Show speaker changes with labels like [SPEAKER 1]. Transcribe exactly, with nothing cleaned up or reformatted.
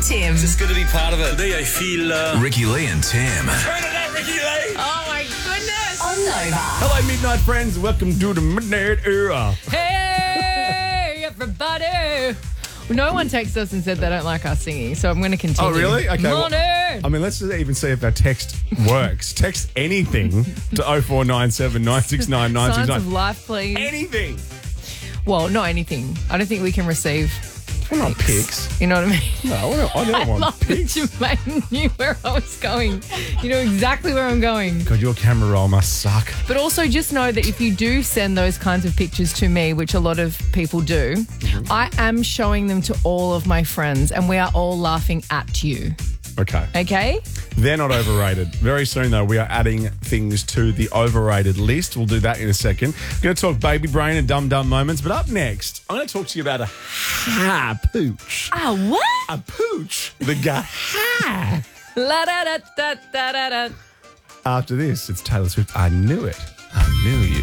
[SPEAKER 1] Tim.
[SPEAKER 2] Just going to be part of it. Today I feel... Uh...
[SPEAKER 3] Ricky Lee and Tim.
[SPEAKER 2] Turn it up, Ricky Lee!
[SPEAKER 1] Oh, my goodness. On Nova.
[SPEAKER 4] Hello, Midnight friends. Welcome to the Midnight Era.
[SPEAKER 1] Hey, everybody. No one texted us and said they don't like us singing, so I'm going to continue.
[SPEAKER 4] Oh, really? Okay. well,
[SPEAKER 1] Money.
[SPEAKER 4] I mean, let's just even see if our text works. Text anything to oh four nine seven, nine six nine, nine six
[SPEAKER 1] Signs
[SPEAKER 4] nine.
[SPEAKER 1] of life, please.
[SPEAKER 4] Anything.
[SPEAKER 1] Well, not anything. I don't think we can receive
[SPEAKER 4] I want pics.
[SPEAKER 1] You know what I mean?
[SPEAKER 4] No, I don't, I don't
[SPEAKER 1] I
[SPEAKER 4] want
[SPEAKER 1] love
[SPEAKER 4] pics.
[SPEAKER 1] that Jermaine knew where I was going. You know exactly where I'm going.
[SPEAKER 4] God, your camera roll must suck.
[SPEAKER 1] But also just know that if you do send those kinds of pictures to me, which a lot of people do, mm-hmm. I am showing them to all of my friends and we are all laughing at you.
[SPEAKER 4] Okay.
[SPEAKER 1] Okay?
[SPEAKER 4] They're not overrated. Very soon, though, we are adding things to the overrated list. We'll do that in a second. We're going to talk baby brain and dumb dumb moments. But up next, I'm going to talk to you about a ha pooch.
[SPEAKER 1] Ah, what?
[SPEAKER 4] A pooch that got ha.
[SPEAKER 1] La da da da da da da.
[SPEAKER 4] After this, it's Taylor Swift. I knew it. I knew you.